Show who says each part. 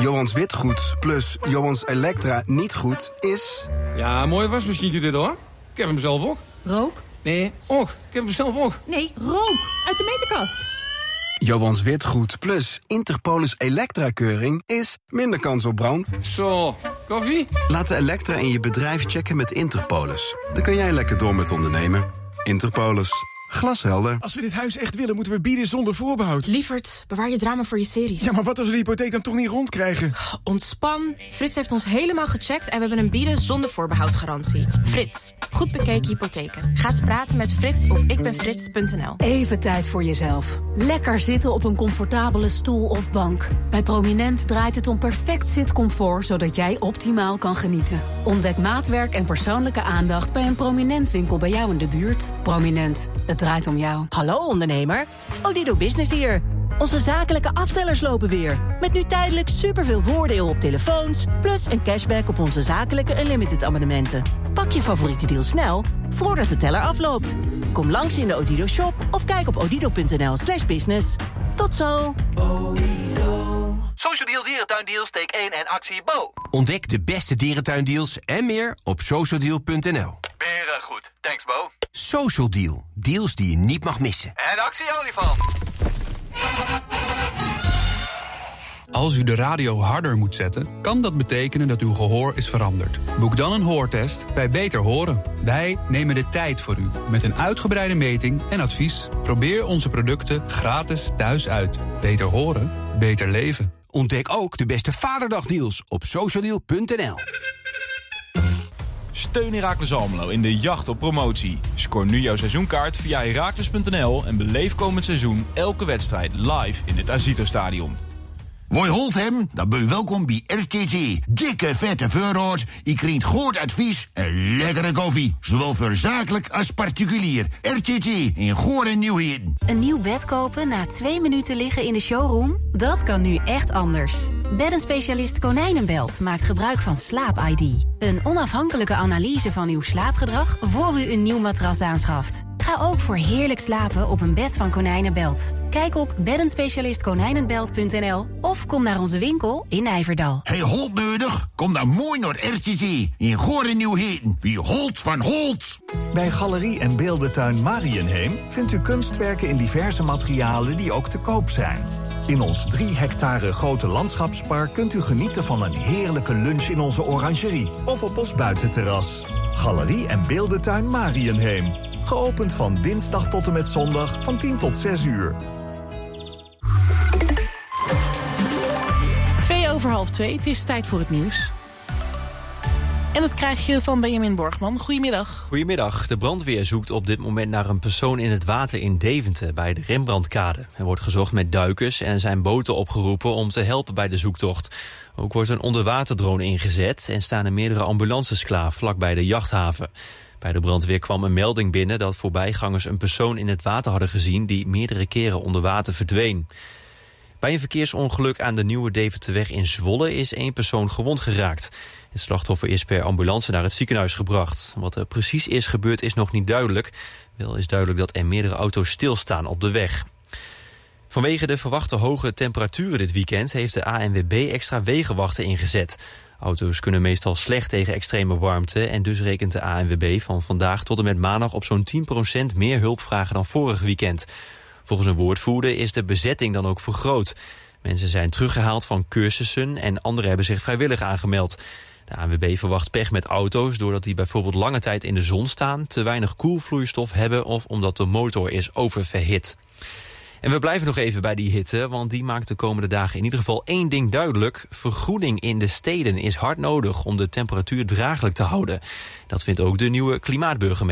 Speaker 1: Johans Witgoed plus Johans Elektra niet goed is...
Speaker 2: Ja, mooie wasmachine dit hoor. Ik heb hem zelf ook.
Speaker 3: Rook?
Speaker 2: Nee, ook. Ik heb hem zelf ook.
Speaker 3: Nee, rook. Uit de meterkast.
Speaker 1: Johans Witgoed plus Interpolis Elektra-keuring is minder kans op brand.
Speaker 2: Zo, koffie?
Speaker 1: Laat de Elektra in je bedrijf checken met Interpolis. Dan kun jij lekker door met ondernemen. Interpolis. Glashelder.
Speaker 4: Als we dit huis echt willen, moeten we bieden zonder voorbehoud.
Speaker 3: Lievert, bewaar je drama voor je series.
Speaker 4: Ja, maar wat als we de hypotheek dan toch niet rondkrijgen?
Speaker 3: Ontspan. Frits heeft ons helemaal gecheckt en we hebben een bieden zonder voorbehoud garantie. Frits, goed bekeken hypotheken. Ga eens praten met Frits op ikbenfrits.nl.
Speaker 5: Even tijd voor jezelf. Lekker zitten op een comfortabele stoel of bank. Bij Prominent draait het om perfect zitcomfort, zodat jij optimaal kan genieten. Ontdek maatwerk en persoonlijke aandacht bij een Prominent winkel bij jou in de buurt. Prominent. Het draait om jou.
Speaker 6: Hallo ondernemer, Odido Business hier. Onze zakelijke aftellers lopen weer. Met nu tijdelijk superveel voordeel op telefoons... plus een cashback op onze zakelijke Unlimited abonnementen. Pak je favoriete deal snel, voordat de teller afloopt. Kom langs in de Odido shop of kijk op odido.nl/business. Tot zo!
Speaker 7: Social Deal Dierentuindeal steek 1 en actie Bo.
Speaker 8: Ontdek de beste dierentuindeals en meer op socialdeal.nl.
Speaker 7: Goed, thanks Bo.
Speaker 8: Social Deal. Deals die je niet mag missen.
Speaker 7: En actie olifant.
Speaker 9: Als u de radio harder moet zetten, kan dat betekenen dat uw gehoor is veranderd. Boek dan een hoortest bij Beter Horen. Wij nemen de tijd voor u met een uitgebreide meting en advies. Probeer onze producten gratis thuis uit. Beter horen, beter leven.
Speaker 8: Ontdek ook de beste Vaderdagdeals op socialdeal.nl.
Speaker 10: Steun Heracles Almelo in de jacht op promotie. Scoor nu jouw seizoenkaart via heracles.nl en beleef komend seizoen elke wedstrijd live in het Azito-stadion.
Speaker 11: Woi holt hem, dan ben je welkom bij RTT. Dikke vette voorraad, je krijgt goed advies en lekkere koffie. Zowel voor zakelijk als particulier. RTT in Goor en Nieuwheden.
Speaker 12: Een nieuw bed kopen na 2 minuten liggen in de showroom? Dat kan nu echt anders. Beddenspecialist Konijnenbelt maakt gebruik van Slaap-ID. Een onafhankelijke analyse van uw slaapgedrag voor u een nieuw matras aanschaft. Ga ook voor heerlijk slapen op een bed van Konijnenbelt. Kijk op beddenspecialistkonijnenbelt.nl of kom naar onze winkel in Nijverdal.
Speaker 11: Hey, Holt nodig? Kom dan mooi naar RTT in Goor en Nieuwheden. Wie Holt van Holt.
Speaker 13: Bij Galerie en Beeldentuin Mariënheem vindt u kunstwerken in diverse materialen die ook te koop zijn. In ons 3 hectare grote landschapspark kunt u genieten van een heerlijke lunch in onze orangerie of op ons buitenterras. Galerie en Beeldentuin Mariënheem. Geopend van dinsdag tot en met zondag van 10 tot 6 uur.
Speaker 14: 2:02, het is tijd voor het nieuws. En dat krijg je van Benjamin Borgman. Goedemiddag.
Speaker 15: Goedemiddag. De brandweer zoekt op dit moment naar een persoon in het water in Deventer bij de Rembrandtkade. Er wordt gezocht met duikers en er zijn boten opgeroepen om te helpen bij de zoektocht. Ook wordt een onderwaterdrone ingezet en staan er meerdere ambulances klaar vlakbij de jachthaven. Bij de brandweer kwam een melding binnen dat voorbijgangers een persoon in het water hadden gezien die meerdere keren onder water verdween. Bij een verkeersongeluk aan de Nieuwe Deventerweg in Zwolle is 1 persoon gewond geraakt. Het slachtoffer is per ambulance naar het ziekenhuis gebracht. Wat er precies is gebeurd is nog niet duidelijk. Wel is duidelijk dat er meerdere auto's stilstaan op de weg. Vanwege de verwachte hoge temperaturen dit weekend heeft de ANWB extra wegenwachten ingezet. Auto's kunnen meestal slecht tegen extreme warmte en dus rekent de ANWB van vandaag tot en met maandag op zo'n 10% meer hulp vragen dan vorig weekend. Volgens een woordvoerder is de bezetting dan ook vergroot. Mensen zijn teruggehaald van cursussen en anderen hebben zich vrijwillig aangemeld. De ANWB verwacht pech met auto's doordat die bijvoorbeeld lange tijd in de zon staan, te weinig koelvloeistof hebben of omdat de motor is oververhit. En we blijven nog even bij die hitte, want die maakt de komende dagen in ieder geval 1 ding duidelijk. Vergroening in de steden is hard nodig om de temperatuur draaglijk te houden. Dat vindt ook de nieuwe klimaatburgemeester.